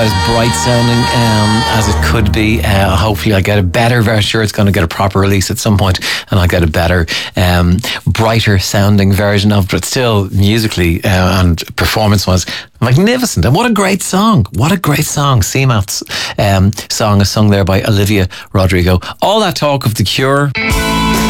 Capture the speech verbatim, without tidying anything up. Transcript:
quite as bright sounding um, as it could be. Uh, hopefully I get a better version. Sure, it's going to get a proper release at some point and I'll get a better, um, brighter sounding version of it, but still musically uh, and performance wise magnificent. And what a great song. What a great song. Seamath's um, song is sung there by Olivia Rodrigo. All that talk of The Cure